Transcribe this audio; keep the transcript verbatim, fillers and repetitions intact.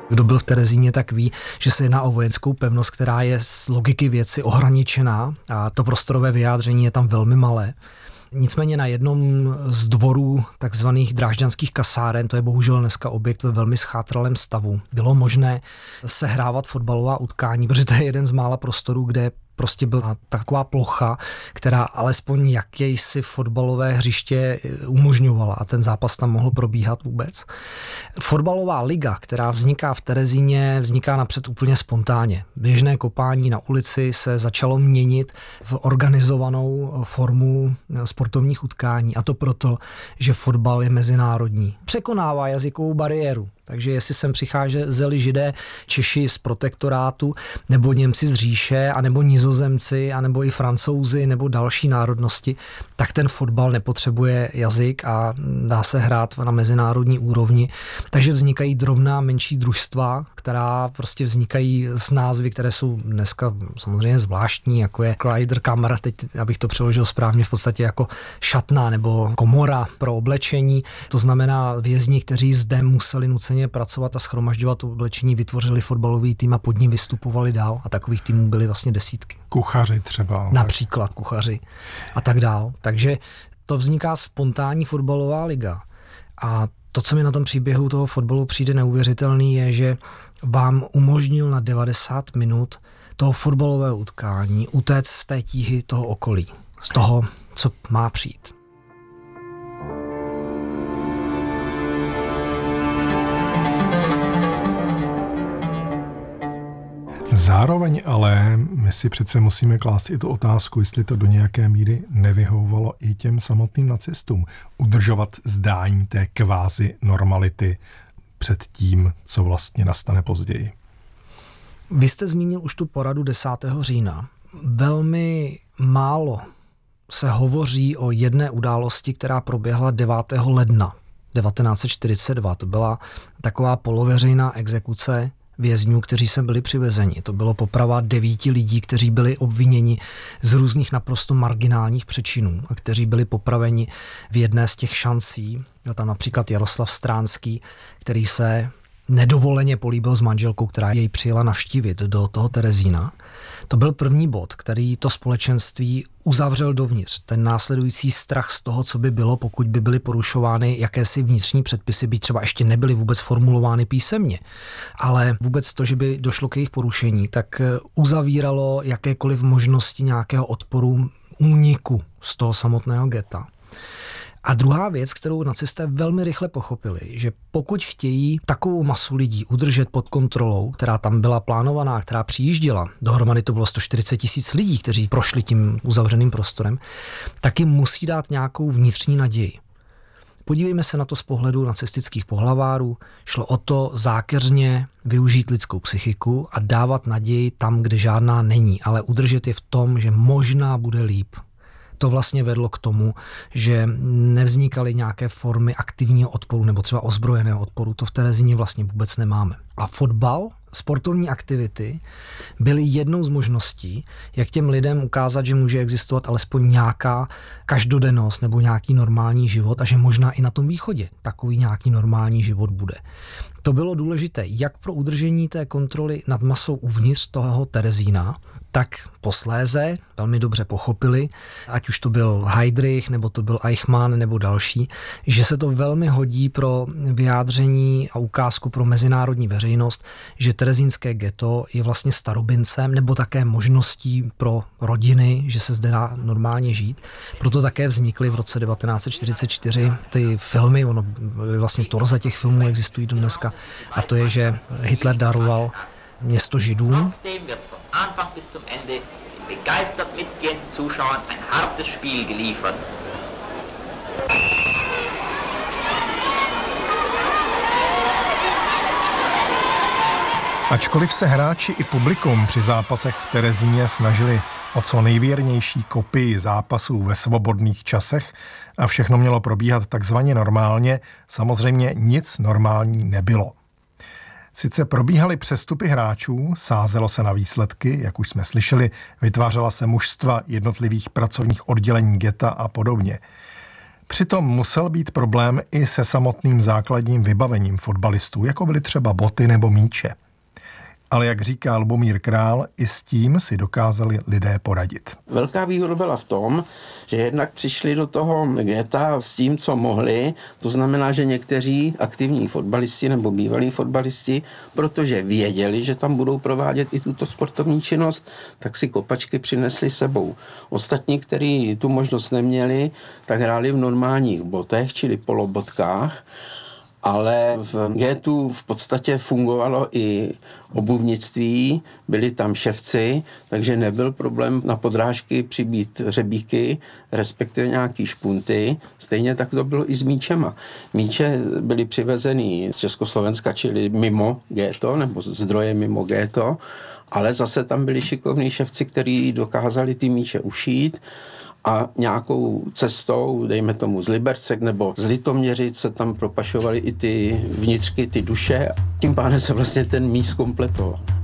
Kdo byl v Terezíně, tak ví, že se jedná o vojenskou pevnost, která je z logiky věci ohraničená a to prostorové vyjádření je tam velmi malé. Nicméně na jednom z dvorů takzvaných drážďanských kasáren, to je bohužel dneska objekt ve velmi schátralém stavu, bylo možné sehrávat fotbalová utkání, protože to je jeden z mála prostorů, kde prostě byla taková plocha, která alespoň jakési fotbalové hřiště umožňovala a ten zápas tam mohl probíhat vůbec. Fotbalová liga, která vzniká v Terezíně, vzniká napřed úplně spontánně. Běžné kopání na ulici se začalo měnit v organizovanou formu sportovních utkání a to proto, že fotbal je mezinárodní. Překonává jazykovou bariéru. Takže jestli sem přicházeli Židé, Češi z protektorátu, nebo Němci z říše, anebo Nizozemci, anebo i Francouzi, nebo další národnosti, tak ten fotbal nepotřebuje jazyk a dá se hrát na mezinárodní úrovni. Takže vznikají drobná menší družstva, která prostě vznikají z názvy, které jsou dneska samozřejmě zvláštní, jako je Kleiderkammer, teď abych to přeložil správně, v podstatě jako šatna nebo komora pro oblečení. To znamená vězni, kteří zde museli nuceně pracovat a shromažďovat oblečení, vytvořili fotbalový tým a pod ním vystupovali dál a takových týmů byly vlastně desítky. Kuchaři třeba. Například kuchaři a tak dál. Takže to vzniká spontánní fotbalová liga. A to, co mi na tom příběhu toho fotbalu přijde neuvěřitelný, je, že vám umožnil na devadesát minut toho fotbalového utkání utéct z té tíhy toho okolí, z toho, co má přijít. Zároveň ale my si přece musíme klást i tu otázku, jestli to do nějaké míry nevyhovovalo i těm samotným nacistům. Udržovat zdání té kvázi normality před tím, co vlastně nastane později. Vy jste zmínil už tu poradu desátého října. Velmi málo se hovoří o jedné události, která proběhla devátého ledna devatenáct set čtyřicet dva. To byla taková poloveřejná exekuce vězňů, kteří sem byli přivezeni. To bylo poprava devíti lidí, kteří byli obviněni z různých naprosto marginálních přečinů a kteří byli popraveni v jedné z těch šancí. Byl tam například Jaroslav Stránský, který se nedovoleně políbil s manželkou, která jej přijela navštívit do toho Terezína. To byl první bod, který to společenství uzavřel dovnitř. Ten následující strach z toho, co by bylo, pokud by byly porušovány jakési vnitřní předpisy, by třeba ještě nebyly vůbec formulovány písemně. Ale vůbec to, že by došlo k jejich porušení, tak uzavíralo jakékoliv možnosti nějakého odporu, úniku z toho samotného geta. A druhá věc, kterou nacisté velmi rychle pochopili, že pokud chtějí takovou masu lidí udržet pod kontrolou, která tam byla plánovaná, která přijížděla, dohromady to bylo sto čtyřicet tisíc lidí, kteří prošli tím uzavřeným prostorem, tak jim musí dát nějakou vnitřní naději. Podívejme se na to z pohledu nacistických pohlavárů. Šlo o to zákeřně využít lidskou psychiku a dávat naději tam, kde žádná není, ale udržet je v tom, že možná bude líp. To vlastně vedlo k tomu, že nevznikaly nějaké formy aktivního odporu nebo třeba ozbrojeného odporu. To v Terezíně vlastně vůbec nemáme. A fotbal, sportovní aktivity byly jednou z možností, jak těm lidem ukázat, že může existovat alespoň nějaká každodennost nebo nějaký normální život a že možná i na tom východě takový nějaký normální život bude. To bylo důležité jak pro udržení té kontroly nad masou uvnitř toho Terezína, tak posléze velmi dobře pochopili, ať už to byl Heydrich, nebo to byl Eichmann, nebo další, že se to velmi hodí pro vyjádření a ukázku pro mezinárodní veřejnost, že terezínské ghetto je vlastně starobincem, nebo také možností pro rodiny, že se zde dá normálně žít. Proto také vznikly v roce devatenáct set čtyřicet čtyři ty filmy, ono vlastně torza těch filmů existují do dneska, a to je, že Hitler daroval město Židům. Anfang bis zum Ende den begeistert mitgehenden Zuschauern ein hartes Spiel geliefert. Ačkoliv se hráči i publikum při zápasech v Terezíně snažili o co nejvěrnější kopii zápasů ve svobodných časech a všechno mělo probíhat takzvaně normálně, samozřejmě nic normální nebylo. Sice probíhaly přestupy hráčů, sázelo se na výsledky, jak už jsme slyšeli, vytvářela se mužstva jednotlivých pracovních oddělení geta a podobně. Přitom musel být problém i se samotným základním vybavením fotbalistů, jako byly třeba boty nebo míče. Ale jak říká Lubomír Král, i s tím si dokázali lidé poradit. Velká výhoda byla v tom, že jednak přišli do toho geta s tím, co mohli. To znamená, že někteří aktivní fotbalisti nebo bývalí fotbalisti, protože věděli, že tam budou provádět i tuto sportovní činnost, tak si kopačky přinesli sebou. Ostatní, kteří tu možnost neměli, tak hráli v normálních botech, čili polobotkách. Ale v getu v podstatě fungovalo i obuvnictví, byli tam ševci, takže nebyl problém na podrážky přibít řebíky, respektive nějaký špunty. Stejně tak to bylo i s míčema. Míče byly přivezeny z Československa, čili mimo geto, nebo zdroje mimo geto, ale zase tam byli šikovní ševci, kteří dokázali ty míče ušít. A nějakou cestou, dejme tomu z Liberce nebo z Litoměřic, se tam propašovaly i ty vnitřky, ty duše. Tím pádem se vlastně ten míč zkompletoval.